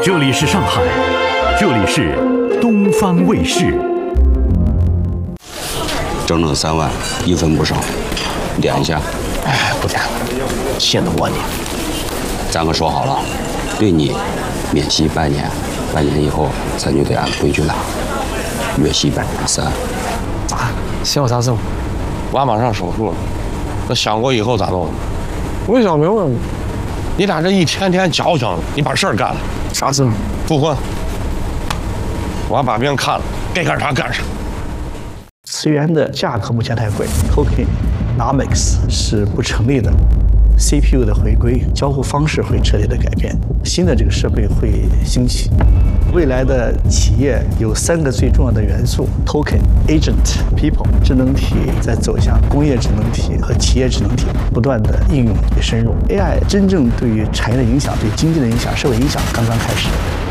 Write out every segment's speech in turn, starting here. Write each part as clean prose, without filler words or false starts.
这里是上海，这里是东方卫视。 整3万，1分不少，点一下。 哎，不点了，信得过你。 咱可说好了，对你免息半年，半年以后咱就得按规矩来，月息3%。 咋？信我啥事？ 娃马上手术了，那想过以后咋弄？ 我想明白了。 你俩这一天天矫情，你把事儿干了。 啥事？ 复婚。我把病看了，该干啥干啥。 资源的价格目前太贵 ，tokenomics 是不成立的。CPU 的回归，交互方式会彻底的改变，新的这个设备会兴起。未来的企业有3个最重要的元素 ：token、agent、people。智能体在走向工业智能体和企业智能体不断的应用与深入。AI 真正对于产业的影响、对经济的影响、社会影响刚刚开始。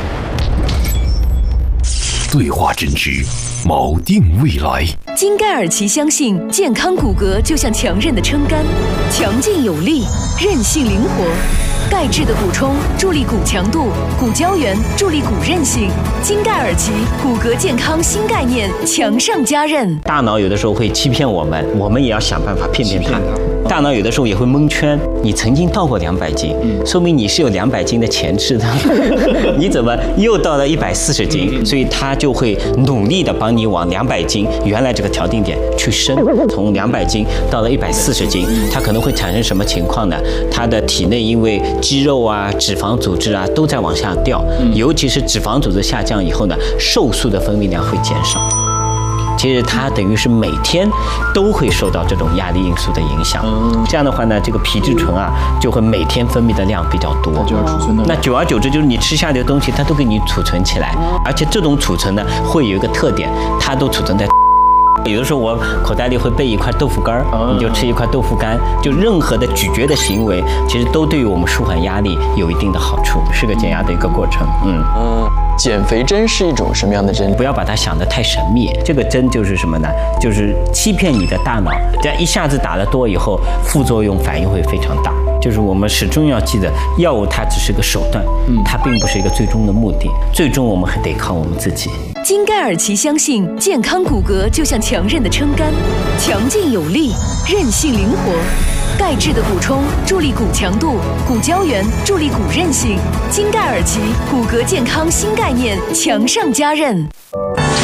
对话真知，锚定未来。 金盖尔奇相信，健康骨骼就像强韧的撑杆，强劲有力，韧性灵活。钙质的补充助力骨强度，骨胶原助力骨韧性。金盖尔奇骨骼健康新概念，强上加韧。 大脑有的时候会欺骗我们，我们也要想办法骗它。大脑有的时候也会蒙圈，你曾经到过200斤，说明你是有200斤的前置的，你怎么又到了140斤？所以它就会努力的帮你往200斤原来这个调定点去升，从200斤到了140斤，它可能会产生什么情况呢？它的体内因为肌肉啊、脂肪组织啊都在往下掉，尤其是脂肪组织下降以后呢，瘦素的分泌量会减少。其实它等于是每天都会受到这种压力因素的影响，这样的话呢，这个皮质醇啊就会每天分泌的量比较多， 就要储存的。 那久而久之，就是你吃下的东西，它都给你储存起来，而且这种储存呢会有一个特点，它都储存在。有的时候我口袋里会备一块豆腐干，你就吃一块豆腐干，就任何的咀嚼的行为，其实都对于我们舒缓压力有一定的好处，是个减压的一个过程。 减肥针是一种什么样的针？ 不要把它想得太神秘，这个针就是什么呢？就是欺骗你的大脑，这样一下子打得多以后，副作用反应会非常大。就是我们始终要记得，药物它只是个手段，它并不是一个最终的目的，最终我们还得靠我们自己。 金盖尔奇相信，健康骨骼就像强韧的撑杆，强劲有力，韧性灵活。钙质的补充助力骨强度，骨胶原助力骨韧性。金盖尔奇骨骼健康新概念，强上加韧。